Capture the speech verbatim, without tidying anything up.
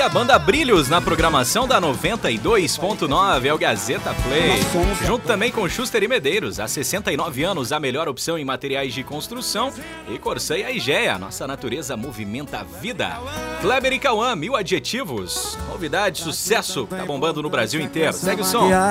aí a banda Brilhos na programação da noventa e dois ponto nove, é o Gazeta Play. Junto também com Schuster e Medeiros, há sessenta e nove anos, a melhor opção em materiais de construção. E Corsã e a Igea, nossa natureza movimenta a vida. Kleber e Cauã, mil adjetivos. Novidade, sucesso, tá bombando no Brasil inteiro. Segue o som.